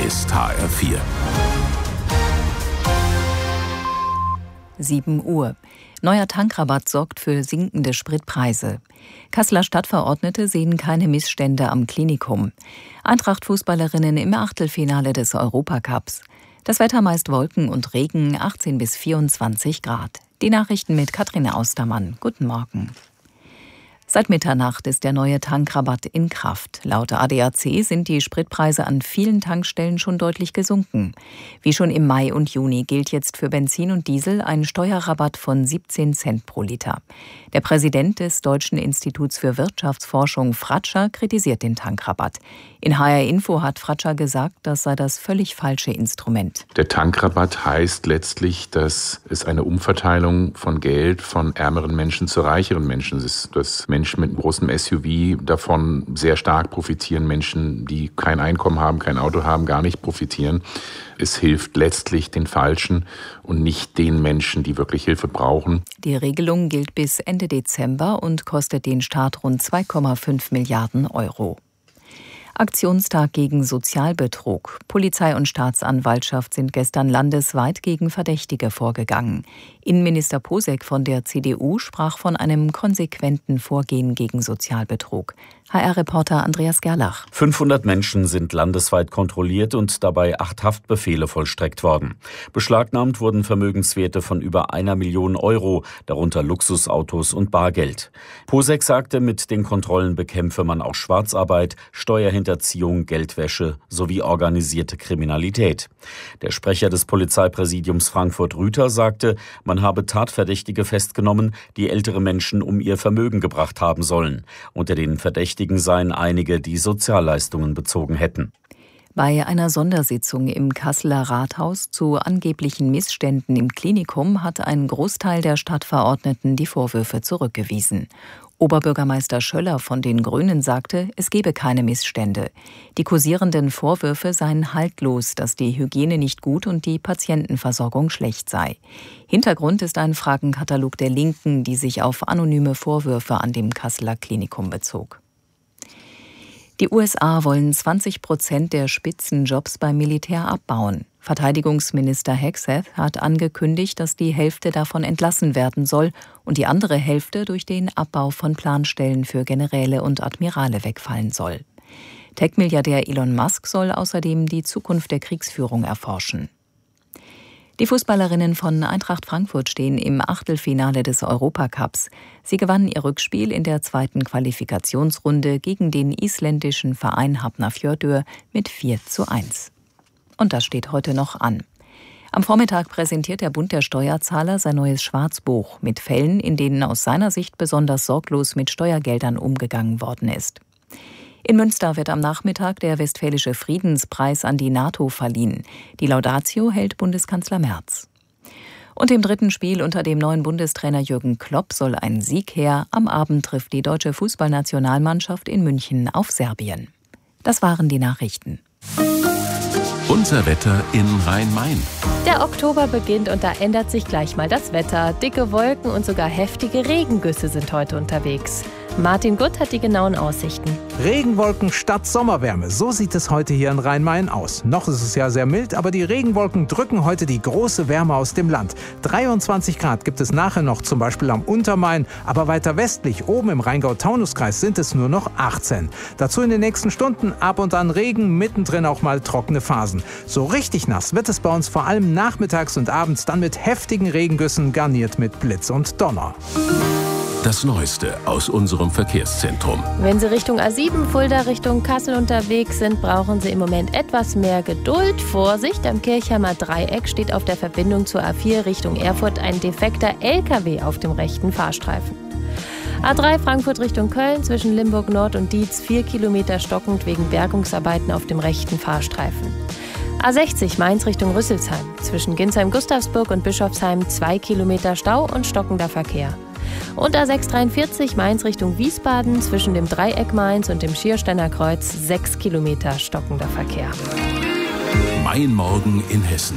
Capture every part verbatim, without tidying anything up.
ist H R vier. sieben Uhr. Neuer Tankrabatt sorgt für sinkende Spritpreise. Kasseler Stadtverordnete sehen keine Missstände am Klinikum. Eintracht-Fußballerinnen im Achtelfinale des Europacups. Das Wetter meist Wolken und Regen, achtzehn bis vierundzwanzig Grad. Die Nachrichten mit Katrin Austermann. Guten Morgen. Seit Mitternacht ist der neue Tankrabatt in Kraft. Laut A D A C sind die Spritpreise an vielen Tankstellen schon deutlich gesunken. Wie schon im Mai und Juni gilt jetzt für Benzin und Diesel ein Steuerrabatt von siebzehn Cent pro Liter. Der Präsident des Deutschen Instituts für Wirtschaftsforschung, Fratscher, kritisiert den Tankrabatt. In H R Info hat Fratscher gesagt, das sei das völlig falsche Instrument. Der Tankrabatt heißt letztlich, dass es eine Umverteilung von Geld von ärmeren Menschen zu reicheren Menschen ist. Dass Menschen mit einem großen S U V davon sehr stark profitieren, Menschen, die kein Einkommen haben, kein Auto haben, gar nicht profitieren. Es hilft letztlich den Falschen und nicht den Menschen, die wirklich Hilfe brauchen. Die Regelung gilt bis Ende Dezember und kostet den Staat rund zwei Komma fünf Milliarden Euro. Aktionstag gegen Sozialbetrug. Polizei und Staatsanwaltschaft sind gestern landesweit gegen Verdächtige vorgegangen. Innenminister Posek von der C D U sprach von einem konsequenten Vorgehen gegen Sozialbetrug. H R-Reporter Andreas Gerlach. fünfhundert Menschen sind landesweit kontrolliert und dabei acht Haftbefehle vollstreckt worden. Beschlagnahmt wurden Vermögenswerte von über einer Million Euro, darunter Luxusautos und Bargeld. Posek sagte, mit den Kontrollen bekämpfe man auch Schwarzarbeit, Steuerhinterziehung, Geldwäsche sowie organisierte Kriminalität. Der Sprecher des Polizeipräsidiums Frankfurt-Rüther sagte, man habe Tatverdächtige festgenommen, die ältere Menschen um ihr Vermögen gebracht haben sollen. Unter den Verdächtigen seien einige, die Sozialleistungen bezogen hätten. Bei einer Sondersitzung im Kasseler Rathaus zu angeblichen Missständen im Klinikum hat ein Großteil der Stadtverordneten die Vorwürfe zurückgewiesen. Oberbürgermeister Schöller von den Grünen sagte, es gebe keine Missstände. Die kursierenden Vorwürfe seien haltlos, dass die Hygiene nicht gut und die Patientenversorgung schlecht sei. Hintergrund ist ein Fragenkatalog der Linken, die sich auf anonyme Vorwürfe an dem Kasseler Klinikum bezog. Die U S A wollen zwanzig Prozent der Spitzenjobs beim Militär abbauen. Verteidigungsminister Hegseth hat angekündigt, dass die Hälfte davon entlassen werden soll und die andere Hälfte durch den Abbau von Planstellen für Generäle und Admirale wegfallen soll. Tech-Milliardär Elon Musk soll außerdem die Zukunft der Kriegsführung erforschen. Die Fußballerinnen von Eintracht Frankfurt stehen im Achtelfinale des Europacups. Sie gewannen ihr Rückspiel in der zweiten Qualifikationsrunde gegen den isländischen Verein Hafnarfjörður mit vier zu eins. Und das steht heute noch an. Am Vormittag präsentiert der Bund der Steuerzahler sein neues Schwarzbuch mit Fällen, in denen aus seiner Sicht besonders sorglos mit Steuergeldern umgegangen worden ist. In Münster wird am Nachmittag der Westfälische Friedenspreis an die NATO verliehen. Die Laudatio hält Bundeskanzler Merz. Und im dritten Spiel unter dem neuen Bundestrainer Jürgen Klopp soll ein Sieg her. Am Abend trifft die deutsche Fußballnationalmannschaft in München auf Serbien. Das waren die Nachrichten. Unser Wetter in Rhein-Main. Der Oktober beginnt und da ändert sich gleich mal das Wetter. Dicke Wolken und sogar heftige Regengüsse sind heute unterwegs. Martin Gutt hat die genauen Aussichten. Regenwolken statt Sommerwärme, so sieht es heute hier in Rhein-Main aus. Noch ist es ja sehr mild, aber die Regenwolken drücken heute die große Wärme aus dem Land. dreiundzwanzig Grad gibt es nachher noch, zum Beispiel am Untermain, aber weiter westlich, oben im Rheingau-Taunus-Kreis, sind es nur noch achtzehn. Dazu in den nächsten Stunden ab und an Regen, mittendrin auch mal trockene Phasen. So richtig nass wird es bei uns vor allem nachmittags und abends, dann mit heftigen Regengüssen, garniert mit Blitz und Donner. Das Neueste aus unserem Verkehrszentrum. Wenn Sie Richtung A sieben Fulda Richtung Kassel unterwegs sind, brauchen Sie im Moment etwas mehr Geduld. Vorsicht, am Kirchheimer Dreieck steht auf der Verbindung zur A vier Richtung Erfurt ein defekter L K W auf dem rechten Fahrstreifen. A drei Frankfurt Richtung Köln zwischen Limburg Nord und Dietz vier Kilometer stockend wegen Bergungsarbeiten auf dem rechten Fahrstreifen. A sechzig Mainz Richtung Rüsselsheim zwischen Ginsheim-Gustavsburg und Bischofsheim zwei Kilometer Stau und stockender Verkehr. Und A sechs dreiundvierzig Mainz Richtung Wiesbaden zwischen dem Dreieck Mainz und dem Schiersteiner Kreuz sechs Kilometer stockender Verkehr. Mein Morgen in Hessen.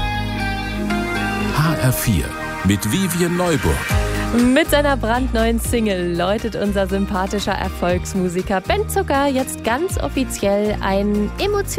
H R vier mit Vivian Neuburg. Mit seiner brandneuen Single läutet unser sympathischer Erfolgsmusiker Ben Zucker jetzt ganz offiziell ein emotionales